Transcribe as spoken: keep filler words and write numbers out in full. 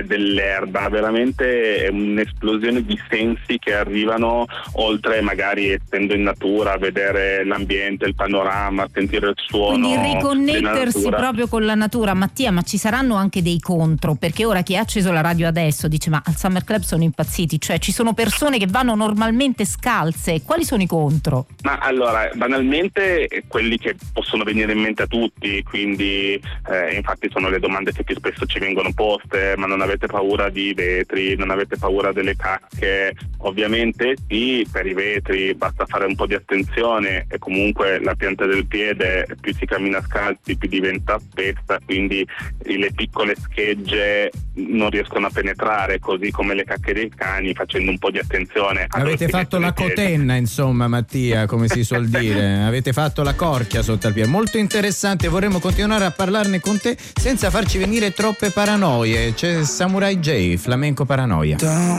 dell'erba, veramente è un'esplosione di sensi che arrivano oltre, magari essendo in natura, a vedere l'ambiente, il panorama, sentire il suono. Quindi riconnettersi proprio con la natura. Mattia, ma ci saranno anche dei contro? Perché ora chi ha acceso la radio adesso dice ma al Summer Club sono impazziti, cioè ci sono persone che vanno normalmente scalze, quali sono i contro? Ma allora, banalmente quelli che possono venire in mente a tutti, quindi eh, infatti sono le domande che più spesso ci vengono poste: ma non avete paura di vetri, non avete paura delle cacche? Ovviamente sì, per i vetri basta fare un po' di attenzione, e comunque la pianta del piede più si cammina scalzi più diventa spessa, quindi le piccole schegge non riescono a penetrare, così come le cacche dei cani, facendo un po' di attenzione. Avete fatto la cotenna, insomma, Mattia, come si suol dire, avete fatto la corchia sotto al piede. Molto interessante, vorremmo continuare a parlarne con te senza farci venire troppe paranoie. C'è Samurai J, Flamenco Paranoia.